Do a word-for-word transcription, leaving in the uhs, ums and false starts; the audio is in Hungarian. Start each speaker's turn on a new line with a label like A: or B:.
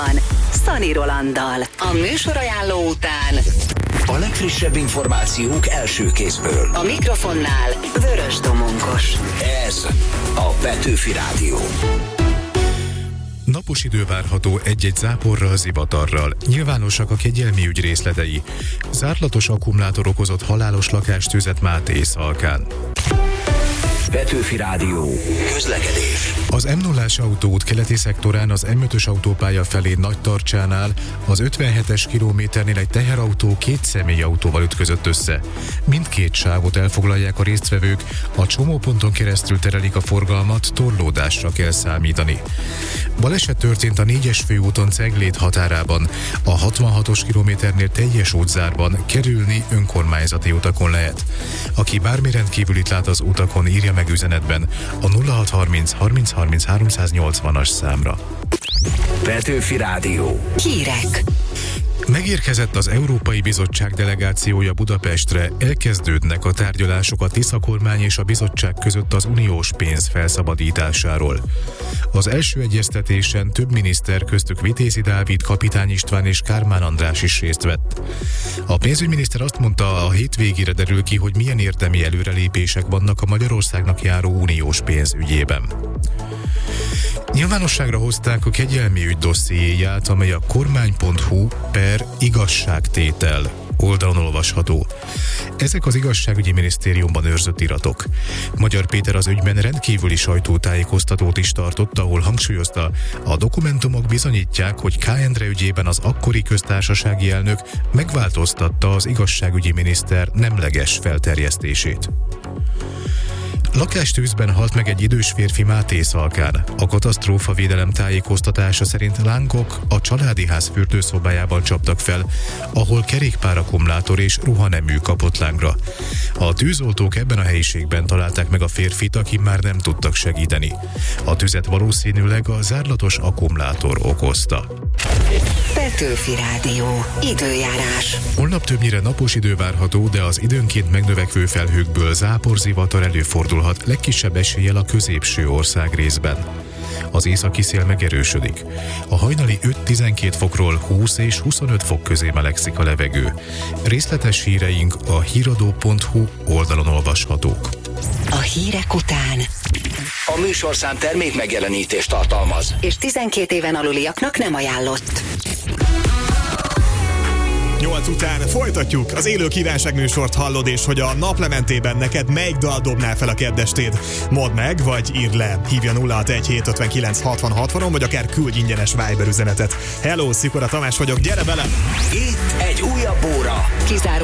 A: Szani Rolanddal. A műsorajánló után
B: a legfrissebb információk első kézből.
A: a mikrofonnál Vörös Domonkos.
B: Ez a Petőfi Rádió.
C: Napos idő várható egy-egy záporral, zivatarral. Nyilvánosak a kegyelmi ügy részletei. Zárlatos akkumulátor okozott halálos lakástüzet Máté Észalkán.
B: Petőfi Rádió. Közlekedés.
C: Az em nullás autóút keleti szektorán az em ötös autópálya felé Nagytarcsánál az ötvenhetes kilométernél egy teherautó két személyautóval ütközött össze. Mindkét sávot elfoglalják a résztvevők, a csomóponton keresztül terelik a forgalmat, torlódásra kell számítani. Baleset történt a négyes főúton Ceglét határában, a hatvanhatos kilométernél teljes útzárban, kerülni önkormányzati utakon lehet. Aki bármi rendkívülit lát az utakon, írja meg üzenetben a nulla hat harminc harminc harminc háromszáznyolcvanas számra.
B: Petőfi Rádió.
A: Hírek.
C: Megérkezett az Európai Bizottság delegációja Budapestre, elkezdődnek a tárgyalások a Tisza kormány és a bizottság között az uniós pénz felszabadításáról. Az első egyeztetésen több miniszter, köztük Vitézi Dávid, Kapitány István és Kármán András is részt vett. A pénzügyminiszter azt mondta, a hétvégére derül ki, hogy milyen érdemi előrelépések vannak a Magyarországnak járó uniós pénz ügyében. Nyilvánosságra hozták a kegyelmi ügy dossziéját, amely a kormány pont hu per igazságtétel oldalon olvasható. Ezek az igazságügyi minisztériumban őrzött iratok. Magyar Péter az ügyben rendkívüli sajtótájékoztatót is tartott, ahol hangsúlyozta, a dokumentumok bizonyítják, hogy K. Endre ügyében az akkori köztársasági elnök megváltoztatta az igazságügyi miniszter nemleges felterjesztését. Lakástűzben halt meg egy idős férfi Máté Észalkán. A katasztrófavédelem tájékoztatása szerint lángok a családi ház fürdőszobájában csaptak fel, ahol kerékpárakkumulátor és ruhanemű kapott lángra. A tűzoltók ebben a helyiségben találták meg a férfit, aki már nem tudtak segíteni. A tüzet valószínűleg a zárlatos akkumulátor okozta.
A: Petőfi Rádió. Időjárás.
C: Holnap többnyire napos idő várható, de az időnként megnövekvő felhőkből záporzivatar előfordulhat, legkisebb eséllyel a középső ország részben. Az északi szél megerősödik. A hajnali öt-tizenkét fokról húsz és huszonöt fok közé melegszik a levegő. Részletes híreink a híradó pont hu oldalon olvashatók.
A: A hírek után
B: A műsorszám termék megjelenítést tartalmaz.
A: és tizenkét éven aluliaknak nem ajánlott.
D: Nyolc után folytatjuk. Az élő kívánságműsort hallod, és hogy a naplementében neked melyik dal dobnál fel a keddestéd? Mondd meg, vagy írd le. Hívja nulla hat egy hét ötvenkilenc hatvan hatvanon, vagy akár küldj ingyenes Viber üzenetet. Hello, Szikora Tamás vagyok, gyere bele!
B: Itt egy újabb óra.
A: Kizáró